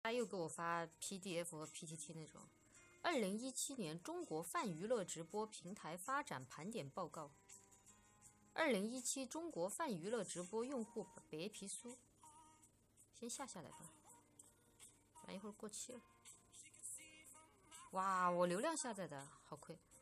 他又给我发 PDF 和 PPT 那种。2017年中国泛娱乐直播平台发展盘点报告。2017中国泛娱乐直播用户白皮书，先下来吧，反正一会儿过期了。哇，我流量下载的好亏。